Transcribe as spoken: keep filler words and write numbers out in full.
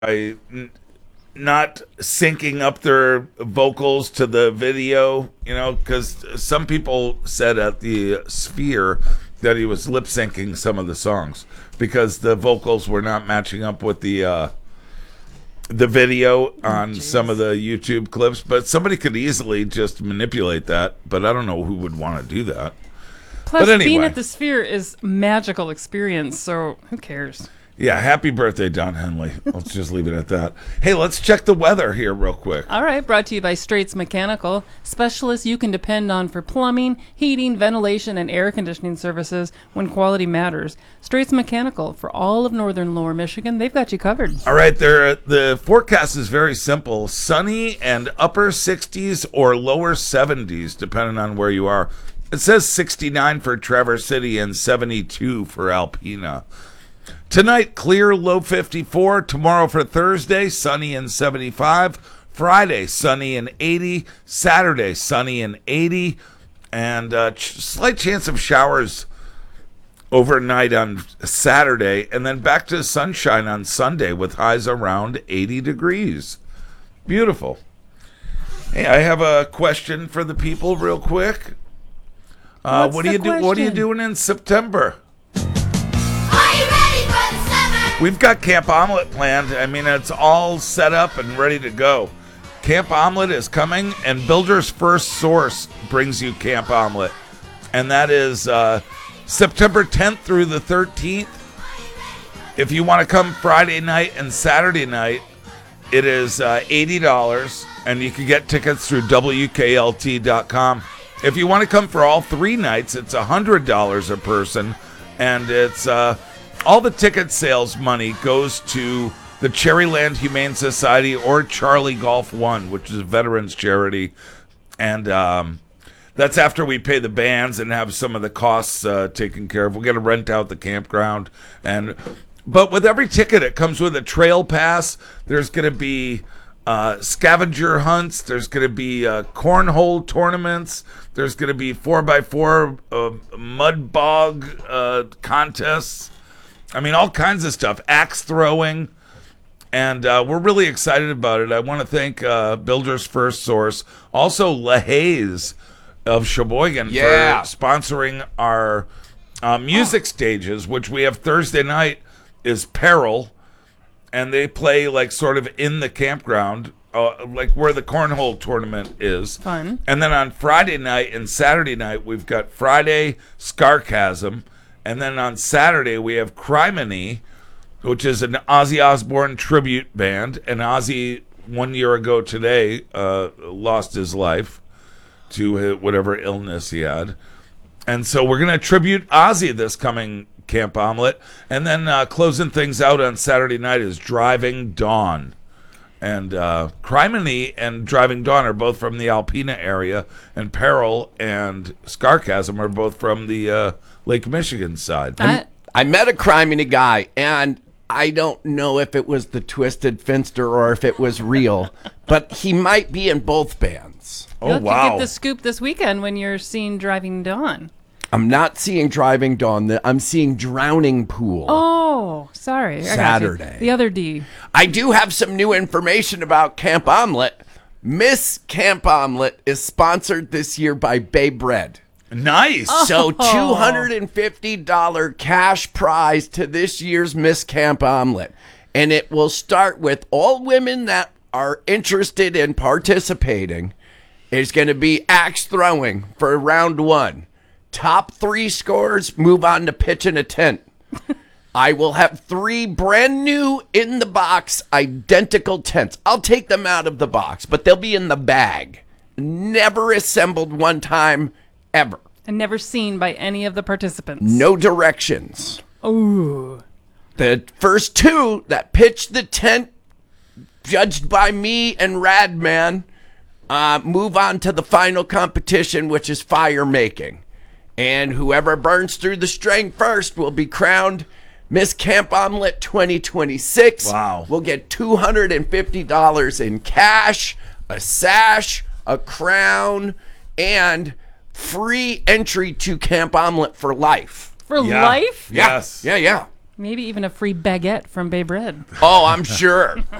I n- not syncing up their vocals to the video, you know, because some people said at the Sphere that he was lip syncing some of the songs because the vocals were not matching up with the uh, the video on Jeez. some of the YouTube clips. But somebody could easily just manipulate that. But I don't know who would want to do that. Plus, But anyway. being at the Sphere is magical experience, so who cares? Yeah, happy birthday, Don Henley. Let's just leave it at that. Hey, let's check the weather here real quick. All right, brought to you by Straits Mechanical, specialists you can depend on for plumbing, heating, ventilation, and air conditioning services when quality matters. Straits Mechanical, for all of northern Lower Michigan, they've got you covered. All right, there. The forecast is very simple: sunny and upper sixties or lower seventies, depending on where you are. It says sixty-nine for Traverse City and seventy-two for Alpena. Tonight, clear, low fifty-four. Tomorrow for Thursday, sunny and seventy-five. Friday, sunny and eighty. Saturday, sunny and eighty. And uh, ch- slight chance of showers overnight on Saturday. And then back to sunshine on Sunday with highs around eighty degrees. Beautiful. Hey, I have a question for the people real quick. Uh, What's what do the you do? What are you question? doing in September? Are you ready for the summer? We've got Camp Omelet planned. I mean, it's all set up and ready to go. Camp Omelet is coming, and Builder's First Source brings you Camp Omelet. And that is uh, September tenth through the thirteenth. If you want to come Friday night and Saturday night, it is uh, eighty dollars, and you can get tickets through W K L T dot com. If you want to come for all three nights, it's one hundred dollars a person, and it's uh, all the ticket sales money goes to the Cherryland Humane Society or Charlie Golf One, which is a veterans charity, and um, that's after we pay the bands and have some of the costs uh, taken care of. We're going to rent out the campground, and but with every ticket, it comes with a trail pass. There's going to be uh, scavenger hunts. There's going to be uh, cornhole tournaments. There's going to be four by four uh, mud bog uh, contests. I mean, all kinds of stuff. Axe throwing. And uh, we're really excited about it. I want to thank uh, Builder's First Source. Also, LaHaye's of Sheboygan Yeah. for sponsoring our uh, music stages, which we have Thursday night is Peril. And they play like sort of in the campground, uh, like where the cornhole tournament is. Fun. And then on Friday night and Saturday night, we've got Friday Scarcasm. And then on Saturday, we have Criminy, which is an Ozzy Osbourne tribute band. And Ozzy, one year ago today, uh, lost his life to his, whatever illness he had. And so we're going to tribute Ozzy this coming Camp Omelet. And then uh, closing things out on Saturday night is Driving Dawn. And uh, Criminy and Driving Dawn are both from the Alpena area. And Peril and Scarcasm are both from the uh, Lake Michigan side. I, I met a Criminy guy, and I don't know if it was the Twisted Finster or if it was real, but he might be in both bands. Oh, you'll wow. get the scoop this weekend when you're seeing Driving Dawn. I'm not seeing Driving Dawn. I'm seeing Drowning Pool. Oh, sorry. I got you. Saturday. The other D. I do have some new information about Camp Omelet. Miss Camp Omelet is sponsored this year by Bay Bread. Nice. So two hundred fifty dollars cash prize to this year's Miss Camp Omelet. And it will start with all women that are interested in participating. It's going to be axe throwing for round one. Top three scores move on to pitching a tent. I will have three brand new in the box identical tents. I'll take them out of the box, but they'll be in the bag. Never assembled one time ever. And never seen by any of the participants. No directions. Ooh. The first two that pitched the tent, judged by me and Radman, uh, move on to the final competition, which is fire making. And whoever burns through the string first will be crowned Miss Camp Omelet twenty twenty-six. Wow. We'll get two hundred fifty dollars in cash, a sash, a crown, and free entry to Camp Omelet for life. For Yeah. life? Yes. Yeah, yeah. Maybe even a free baguette from Bay Bread. Oh, I'm sure.